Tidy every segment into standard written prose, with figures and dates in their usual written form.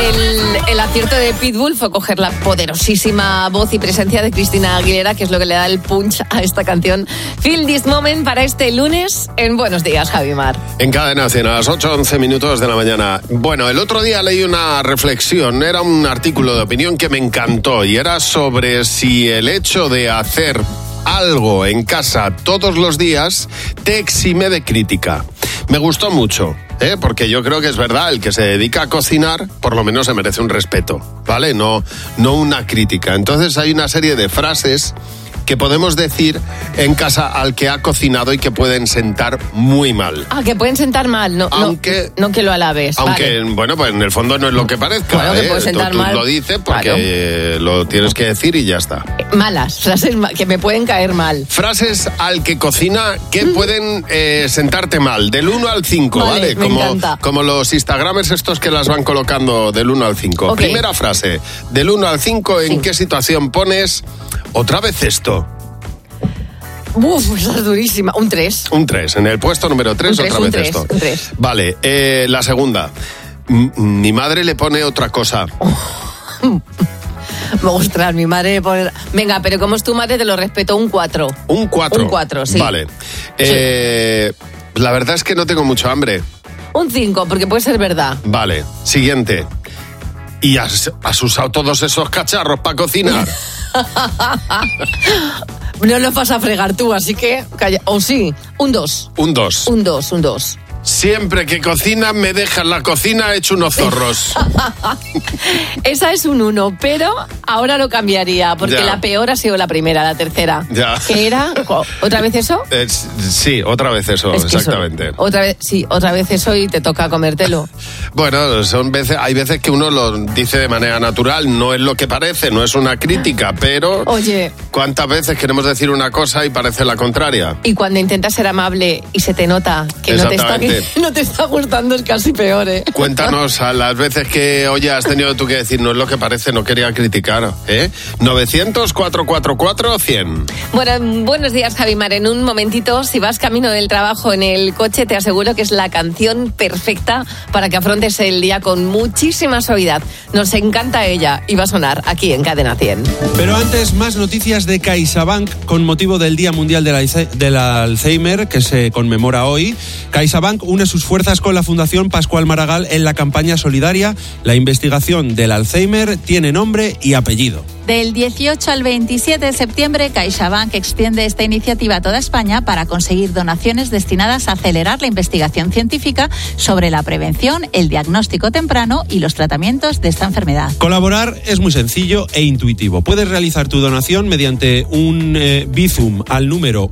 El acierto de Pitbull fue coger la poderosísima voz y presencia de Cristina Aguilera, que es lo que le da el punch a esta canción. Feel This Moment para este lunes en Buenos Días, Javi Mar. En Cadena 100, a las 8:11 minutos de la mañana. Bueno, el otro día leí una reflexión, era un artículo de opinión que me encantó y era sobre si el hecho de hacer algo en casa todos los días te exime de crítica. Me gustó mucho, porque yo creo que es verdad, el que se dedica a cocinar por lo menos se merece un respeto, ¿vale? No una crítica. Entonces hay una serie de frases que podemos decir en casa al que ha cocinado y que pueden sentar muy mal. Ah, que pueden sentar mal, no que lo alabes. Aunque, vale. Bueno, pues en el fondo no es lo que parezca. Bueno, que puede sentar tú mal. Lo dices porque lo tienes que decir y ya está. Malas, frases que me pueden caer mal. Frases al que cocina que pueden sentarte mal, del 1 al 5, ¿vale? Me encanta. Como los Instagramers estos que las van colocando del 1 al 5. Okay. Primera frase, del 1 al 5, ¿en qué situación pones otra vez esto? Esa es durísima. Un 3. Un 3. En el puesto número 3, otra vez esto. Un 3. Vale, la segunda. Mi madre le pone otra cosa. Ostras, mi madre le pone... Venga, pero como es tu madre, te lo respeto. Un 4. Un 4. Un 4, sí. Vale. La verdad es que no tengo mucho hambre. Un 5, porque puede ser verdad. Vale. Siguiente. ¿Y has usado todos esos cacharros para cocinar? No los vas a fregar tú, así que... Calla. O sí, un 2. Un 2. Un 2. Siempre que cocinas me dejas la cocina hecho unos zorros. Esa es un 1, pero ahora lo cambiaría, porque la peor ha sido la primera, la tercera. Ya. ¿Qué era? ¿Otra vez eso? Sí, otra vez eso, exactamente. Otra vez eso y te toca comértelo. Bueno, hay veces que uno lo dice de manera natural, no es lo que parece, no es una crítica, pero... Oye... ¿Cuántas veces queremos decir una cosa y parece la contraria? Y cuando intentas ser amable y se te nota que no te está gustando, es casi peor, ¿eh? Cuéntanos a las veces que, oye, has tenido tú que decir, no es lo que parece, no quería criticar, ¿eh? 900-444-100. Bueno, buenos días, Javi Mar. En un momentito, si vas camino del trabajo en el coche, te aseguro que es la canción perfecta para que afrontes el día con muchísima suavidad. Nos encanta ella y va a sonar aquí en Cadena 100. Pero antes, más noticias de CaixaBank con motivo del Día Mundial del Alzheimer, que se conmemora hoy. CaixaBank une sus fuerzas con la Fundación Pascual Maragall en la campaña solidaria. La investigación del Alzheimer tiene nombre y apellido. Del 18 al 27 de septiembre, CaixaBank extiende esta iniciativa a toda España para conseguir donaciones destinadas a acelerar la investigación científica sobre la prevención, el diagnóstico temprano y los tratamientos de esta enfermedad. Colaborar es muy sencillo e intuitivo. Puedes realizar tu donación mediante un Bizum al número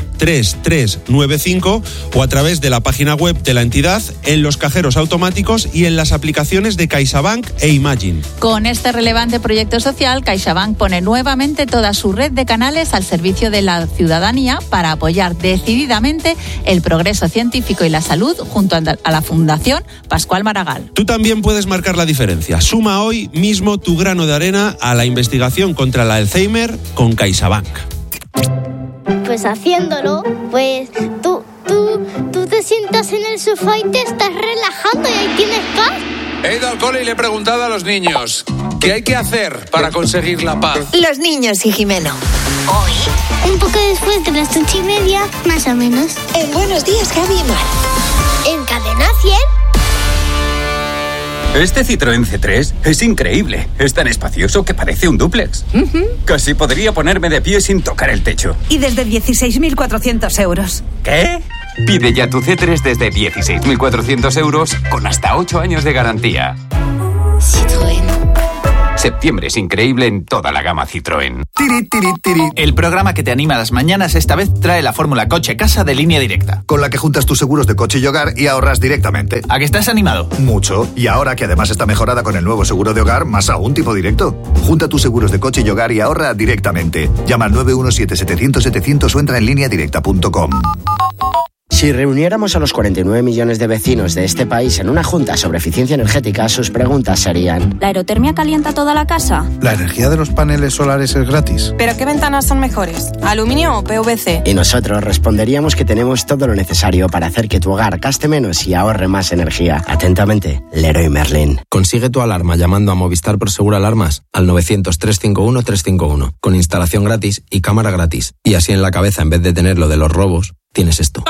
13395 o a través de la página web de la entidad, en los cajeros automáticos y en las aplicaciones de CaixaBank e Imagine. Con este relevante proyecto social, CaixaBank pone nuevamente toda su red de canales al servicio de la ciudadanía para apoyar decididamente el progreso científico y la salud junto a la Fundación Pascual Maragall. Tú también puedes marcar la diferencia. Suma hoy mismo tu grano de arena a la investigación contra el Alzheimer con CaixaBank. Pues haciéndolo, pues tú te sientas en el sofá y te estás relajando y ahí tienes paz. He ido al cole y le he preguntado a los niños qué hay que hacer para conseguir la paz. Los niños y Jimeno. Hoy, un poco después de las 8:30, más o menos. En Buenos Días, Javi y Mar. En Cadena 100. Este Citroën C3 es increíble. Es tan espacioso que parece un dúplex. Casi podría ponerme de pie sin tocar el techo. Y desde 16.400 euros. ¿Qué? Pide ya tu C3 desde 16.400 euros con hasta 8 años de garantía. Citroën. Septiembre es increíble en toda la gama Citroën. Tiri, tiri, tiri. El programa que te anima a las mañanas esta vez trae la fórmula coche-casa de Línea Directa, con la que juntas tus seguros de coche y hogar y ahorras directamente. ¿A que estás animado? Mucho. Y ahora que además está mejorada con el nuevo seguro de hogar, más aún tipo directo. Junta tus seguros de coche y hogar y ahorra directamente. Llama al 917-700-700 o entra en lineadirecta.com. Si reuniéramos a los 49 millones de vecinos de este país en una junta sobre eficiencia energética, sus preguntas serían: ¿la aerotermia calienta toda la casa? ¿La energía de los paneles solares es gratis? ¿Pero qué ventanas son mejores? ¿Aluminio o PVC? Y nosotros responderíamos que tenemos todo lo necesario para hacer que tu hogar gaste menos y ahorre más energía. Atentamente, Leroy Merlin. Consigue tu alarma llamando a Movistar Prosegur Alarmas al 900-351-351, con instalación gratis y cámara gratis. Y así en la cabeza, en vez de tener lo de los robos, tienes esto.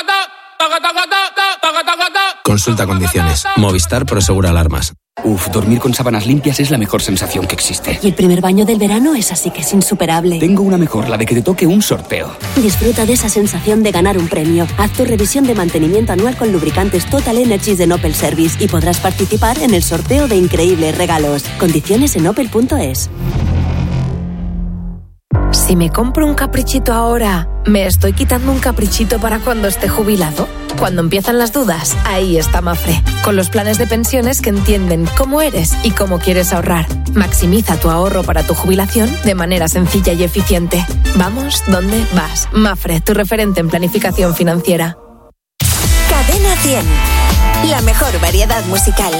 Consulta condiciones. Movistar Prosegur Alarmas. Dormir con sábanas limpias es la mejor sensación que existe. Y el primer baño del verano es así que es insuperable. Tengo una mejor, la de que te toque un sorteo. Disfruta de esa sensación de ganar un premio. Haz tu revisión de mantenimiento anual con lubricantes Total Energies de Opel Service y podrás participar en el sorteo de increíbles regalos. Condiciones en opel.es. Si me compro un caprichito ahora, ¿me estoy quitando un caprichito para cuando esté jubilado? Cuando empiezan las dudas, ahí está Mafre, con los planes de pensiones que entienden cómo eres y cómo quieres ahorrar. Maximiza tu ahorro para tu jubilación de manera sencilla y eficiente. Vamos donde vas. Mafre, tu referente en planificación financiera. Cadena 100. La mejor variedad musical.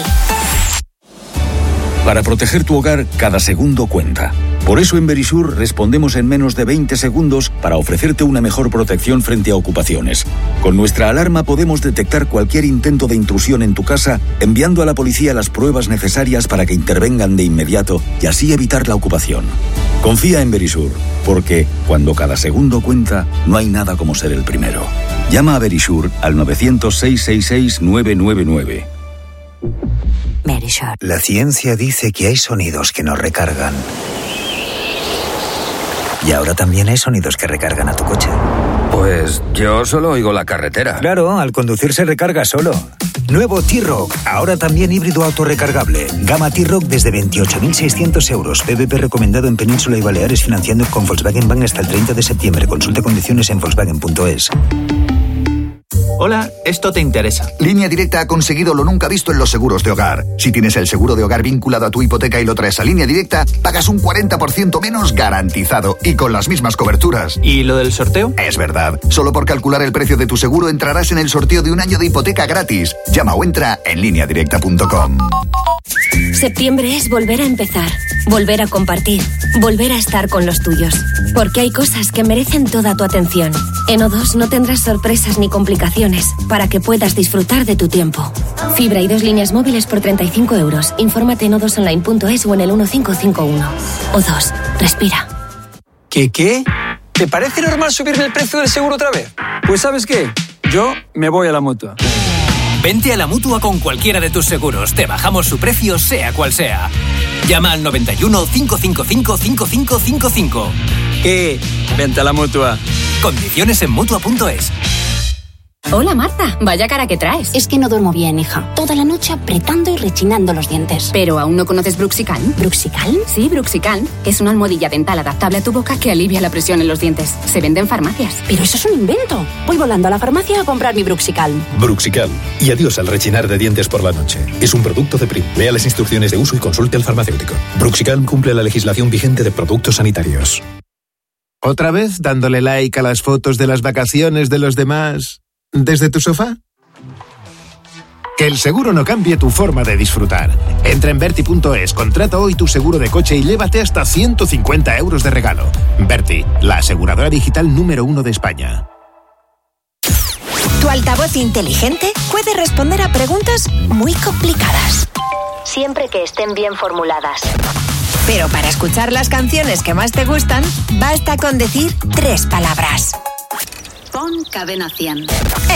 Para proteger tu hogar, cada segundo cuenta. Por eso en Verisur respondemos en menos de 20 segundos para ofrecerte una mejor protección frente a ocupaciones. Con nuestra alarma podemos detectar cualquier intento de intrusión en tu casa, enviando a la policía las pruebas necesarias para que intervengan de inmediato y así evitar la ocupación. Confía en Verisur, porque cuando cada segundo cuenta, no hay nada como ser el primero. Llama a Verisur al 900-666-999. Verisur. La ciencia dice que hay sonidos que nos recargan. Y ahora también hay sonidos que recargan a tu coche. Pues yo solo oigo la carretera. Claro, al conducir se recarga solo. Nuevo T-Roc, ahora también híbrido autorrecargable. Gama T-Roc desde 28.600 euros. PVP recomendado en Península y Baleares, financiando con Volkswagen Bank hasta el 30 de septiembre. Consulte condiciones en Volkswagen.es. Hola, esto te interesa. Línea Directa ha conseguido lo nunca visto en los seguros de hogar. Si tienes el seguro de hogar vinculado a tu hipoteca y lo traes a Línea Directa, pagas un 40% menos garantizado y con las mismas coberturas. ¿Y lo del sorteo? Es verdad. Solo por calcular el precio de tu seguro entrarás en el sorteo de un año de hipoteca gratis. Llama o entra en lineadirecta.com. Septiembre es volver a empezar, volver a compartir, volver a estar con los tuyos. Porque hay cosas que merecen toda tu atención. En O2 no tendrás sorpresas ni complicaciones para que puedas disfrutar de tu tiempo. Fibra y 2 líneas móviles por 35 euros. Infórmate en o2online.es o en el 1551. O2, respira. ¿Qué? ¿Te parece normal subirme el precio del seguro otra vez? Pues ¿sabes qué? Yo me voy a la Mutua. Vente a la Mutua con cualquiera de tus seguros. Te bajamos su precio, sea cual sea. Llama al 91 555 5555. Vente a la Mutua. Condiciones en Mutua.es. Hola Marta, vaya cara que traes. Es que no duermo bien, hija. Toda la noche apretando y rechinando los dientes. ¿Pero aún no conoces Bruxicalm? ¿Bruxicalm? Sí, Bruxicalm. Es una almohadilla dental adaptable a tu boca que alivia la presión en los dientes. Se vende en farmacias. Pero eso es un invento. Voy volando a la farmacia a comprar mi Bruxicalm. Bruxicalm. Y adiós al rechinar de dientes por la noche. Es un producto de Prim. Lea las instrucciones de uso y consulte al farmacéutico. Bruxicalm cumple la legislación vigente de productos sanitarios. ¿Otra vez dándole like a las fotos de las vacaciones de los demás desde tu sofá? Que el seguro no cambie tu forma de disfrutar. Entra en Verti.es, contrata hoy tu seguro de coche y llévate hasta 150 euros de regalo. Verti, la aseguradora digital número 1 de España. Tu altavoz inteligente puede responder a preguntas muy complicadas, siempre que estén bien formuladas. Pero para escuchar las canciones que más te gustan, basta con decir 3 palabras. Pon Cadena 100.